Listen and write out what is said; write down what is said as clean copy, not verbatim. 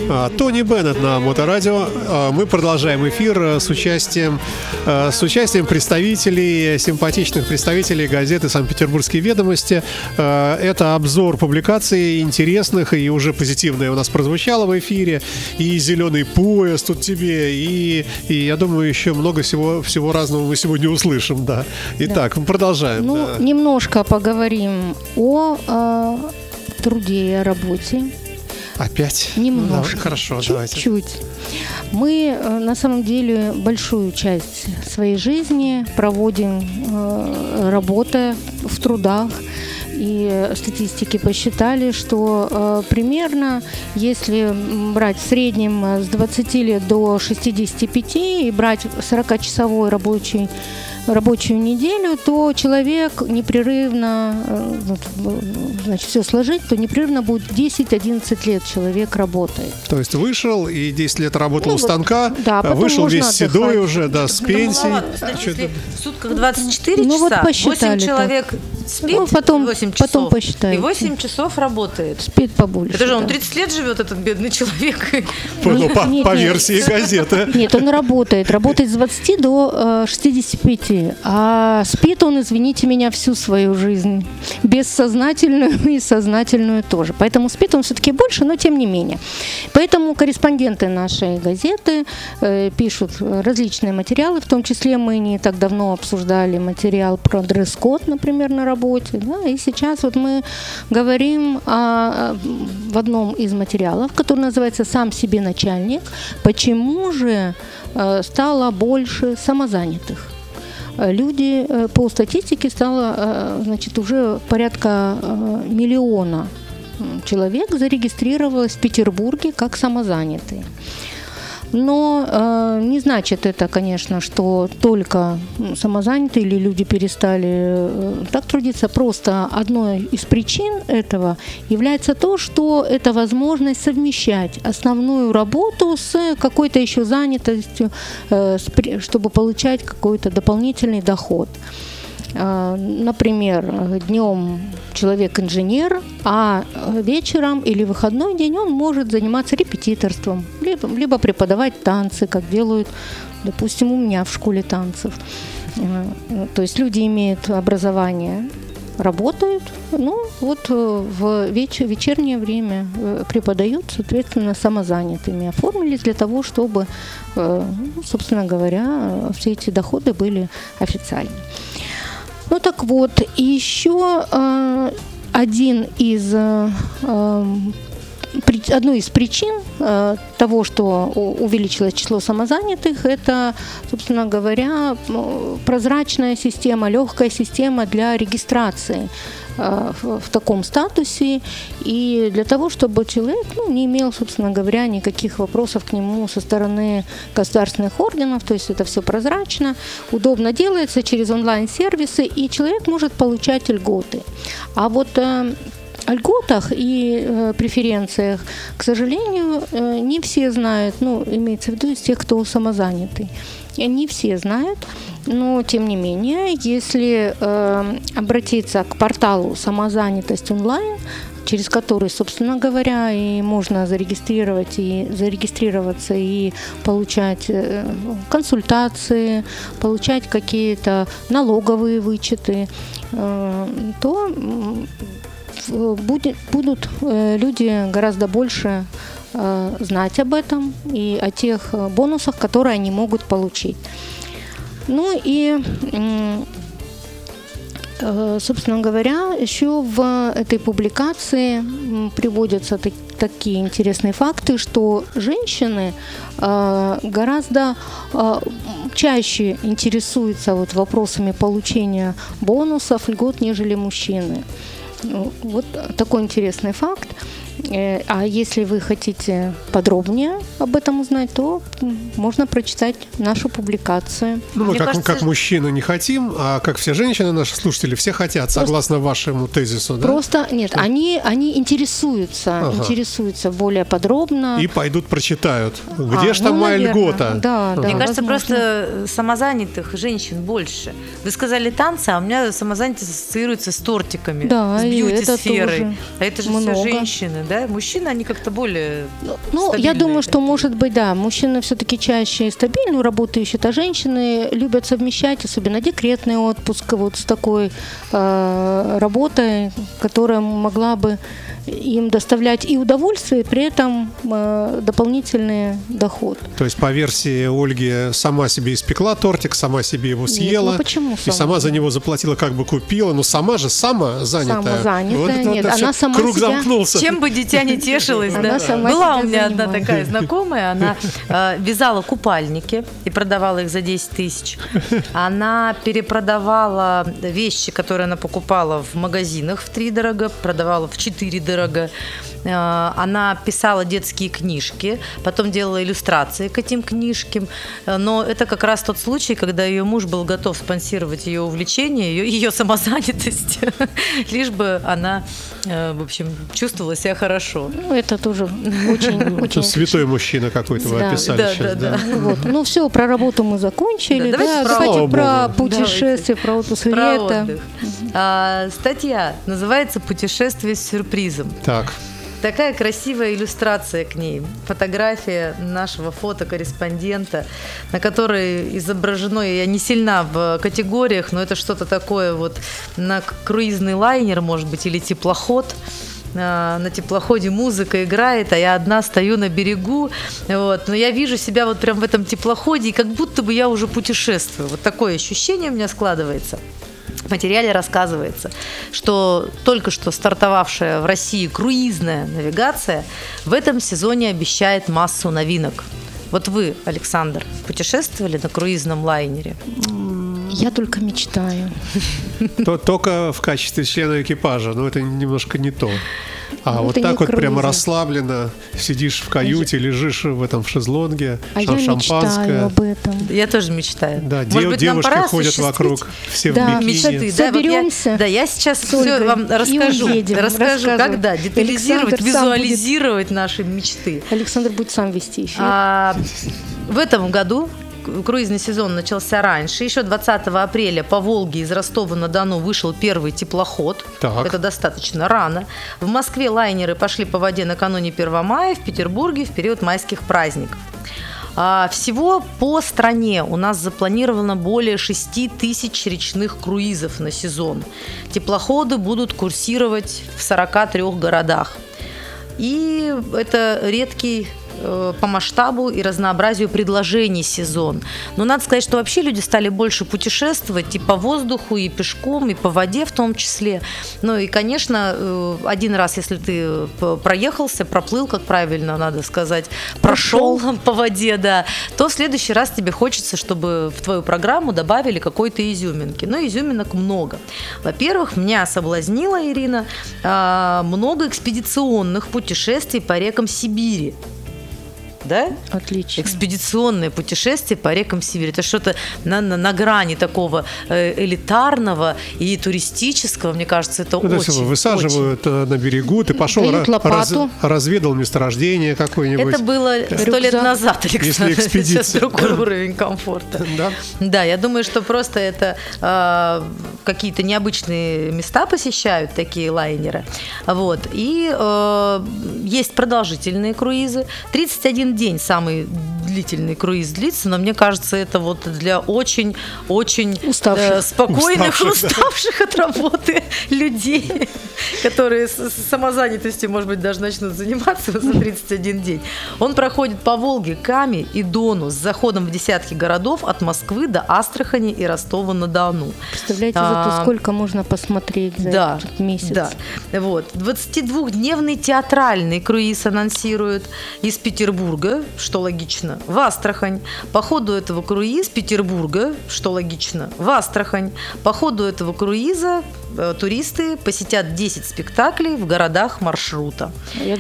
Тони Беннет на Моторадио. Мы продолжаем эфир с участием симпатичных представителей газеты «Санкт-Петербургские ведомости». Это обзор публикаций интересных, и уже позитивное у нас прозвучало в эфире. И «Зеленый поезд» тут тебе, и я думаю, еще много всего разного мы сегодня услышим. Да. Итак, мы продолжаем. Немножко поговорим о труде и о работе. Опять? Немножко. Хорошо, чуть-чуть. Мы, на самом деле, большую часть своей жизни проводим, работая в трудах. И статистики посчитали, что примерно, если брать в среднем с 20 лет до 65 и брать 40-часовой рабочую неделю, то человек непрерывно, все сложить, то непрерывно будет 10-11 лет человек работает. То есть вышел и 10 лет работал у станка, вышел весь седой уже, с пенсии. Если в сутках 24 часа, вот 8 человек спит, потом 8 часов, потом посчитайте. И 8 часов работает. Спит побольше. Это же он 30 лет живет, этот бедный человек. По версии газеты. Нет, он работает с 20 до 65, а спит он, извините меня, всю свою жизнь. Бессознательную и сознательную тоже. Поэтому спит он все-таки больше, но тем не менее. Поэтому корреспонденты нашей газеты пишут различные материалы, в том числе мы не так давно обсуждали материал про дресс-код, например, на работе. Да, и сейчас вот мы говорим в одном из материалов, который называется «Сам себе начальник», почему же стало больше самозанятых. Люди, по статистике, стало, уже порядка 1 миллиона человек зарегистрировалось в Петербурге как самозанятые. Но не значит это, конечно, что только самозанятые или люди перестали так трудиться. Просто одной из причин этого является то, что это возможность совмещать основную работу с какой-то еще занятостью, чтобы получать какой-то дополнительный доход. Например, днем человек инженер, а вечером или выходной день он может заниматься репетиторством, либо преподавать танцы, как делают, допустим, у меня в школе танцев. То есть люди имеют образование, работают, в вечернее время преподают, соответственно, самозанятыми, оформились для того, чтобы, собственно говоря, все эти доходы были официальны. Так вот, еще одной из причин того, что увеличилось число самозанятых, это, собственно говоря, прозрачная система, легкая система для регистрации в таком статусе, и для того, чтобы человек не имел, собственно говоря, никаких вопросов к нему со стороны государственных органов, то есть это все прозрачно, удобно делается через онлайн-сервисы, и человек может получать льготы. А вот о льготах и преференциях, к сожалению, не все знают, имеется в виду из тех, кто самозанятый. Не все знают, но тем не менее, если обратиться к порталу «Самозанятость онлайн», через который, собственно говоря, и можно зарегистрироваться и получать консультации, получать какие-то налоговые вычеты, то будут люди гораздо больше знать об этом и о тех бонусах, которые они могут получить. Собственно говоря, еще в этой публикации приводятся такие интересные факты, что женщины гораздо чаще интересуются вопросами получения бонусов, льгот, нежели мужчины. Вот такой интересный факт. А если вы хотите подробнее об этом узнать, то можно прочитать нашу публикацию. Мы как мужчины не хотим, а как все женщины, наши слушатели, все хотят, согласно вашему тезису, да? Просто нет, они интересуются более подробно. И пойдут прочитают. Где же там моя льгота? Да, Мне кажется, возможно. просто самозанятых женщин больше. Вы сказали танцы, а у меня самозанятость ассоциируется с тортиками, с бьюти-сферой. А это же много. все женщины, да? да? Мужчины, они как-то более Ну, я стабильные думаю, что, такие. может быть, да, мужчины все-таки чаще стабильную работу ищут, а женщины любят совмещать, особенно декретный отпуск, вот с такой работой, которая могла бы им доставлять и удовольствие, и при этом дополнительный доход. То есть, по версии Ольги, сама себе испекла тортик, сама себе его съела. ну почему И сама за него заплатила, как бы купила. Но сама занятая. Сама занятая, Вот это нет, всё, она сама круг себя- замкнулся. Чем бы дитя не тешилось, Она да. сама Была себя у меня одна занимает. такая знакомая, она вязала купальники и продавала их за 10 тысяч. Она перепродавала вещи, которые она покупала в магазинах втридорого, продавала в 4 дорого. Она писала детские книжки, потом делала иллюстрации к этим книжкам. Но это как раз тот случай, когда ее муж был готов спонсировать ее увлечение, ее самозанятость, лишь бы она, в общем, чувствовала себя хорошо. Ну, это тоже очень... Это очень святой мужчина какой-то вы Да. описали Да, сейчас. да, Да. да. Вот. Ну все, про работу мы закончили. Да, давайте про давайте отдых. про Слава богу. путешествие, про отпуск Про лета. отдых. Статья называется «Путешествие с сюрпризом». Так. Такая красивая иллюстрация к ней. Фотография нашего фотокорреспондента, на которой изображено, я не сильна в категориях, но это что-то такое вот на круизный лайнер, может быть, или теплоход. На теплоходе музыка играет, а я одна стою на берегу. Вот. Но я вижу себя вот прям в этом теплоходе, и как будто бы я уже путешествую. Вот такое ощущение у меня складывается. В материале рассказывается, что только что стартовавшая в России круизная навигация в этом сезоне обещает массу новинок. Вот вы, Александр, путешествовали на круизном лайнере? Я только мечтаю. Только в качестве члена экипажа, но это немножко не то. А Ну, вот это не так вот прямо круизы. расслабленно сидишь в каюте, лежишь в этом в шезлонге, А я мечтаю шампанское. об этом. Я тоже мечтаю. Да, Может быть, нам девушки пора ходят осуществить вокруг, все Да, в бикини. мечты. Соберемся Да, я сейчас с все Ольгой вам и расскажу. уедем. Расскажу, Рассказывай. когда детализировать, Александр сам будет- визуализировать наши мечты. Александр будет сам вести эфир. В этом году круизный сезон начался раньше. Еще 20 апреля по Волге из Ростова-на-Дону вышел первый теплоход. Так. Это достаточно рано. В Москве лайнеры пошли по воде накануне 1 мая, в Петербурге в период майских праздников. Всего по стране у нас запланировано более 6 тысяч речных круизов на сезон. Теплоходы будут курсировать в 43 городах. И это редкий по масштабу и разнообразию предложений сезон. Но надо сказать, что вообще люди стали больше путешествовать и по воздуху, и пешком, и по воде в том числе. Ну и, конечно, один раз, если ты проехался, проплыл, как правильно надо сказать, прошел по воде, да, то в следующий раз тебе хочется, чтобы в твою программу добавили какой-то изюминки. Но изюминок много. Во-первых, меня соблазнила, Ирина, много экспедиционных путешествий по рекам Сибири. Да? Отлично. Экспедиционное путешествие по рекам Сибири. Это что-то на грани такого элитарного и туристического. Мне кажется, это Ну, то есть очень. высаживают на берегу, ты пошел, Дают лопату. разведал месторождение какое-нибудь. Это было 100 лет Рюкзак. назад, Если Александр. экспедиция. Сейчас другой уровень комфорта. Да? Да, я думаю, что просто это какие-то необычные места посещают такие лайнеры. Вот. И есть продолжительные круизы. 31 день самый длительный круиз длится, но мне кажется, это вот для очень-очень Уставших. спокойных, уставших от работы людей, которые с самозанятостью, может быть, даже начнут заниматься за 31 день. Он проходит по Волге, Каме и Дону с заходом в десятки городов от Москвы до Астрахани и Ростова-на-Дону. Представляете, зато сколько можно посмотреть за этот месяц. Да, вот. 22-дневный театральный круиз анонсируют из Петербурга, что логично, в Астрахань. По ходу этого круиза из Петербурга, что логично, в Астрахань. По ходу этого круиза туристы посетят 10 спектаклей в городах маршрута. Я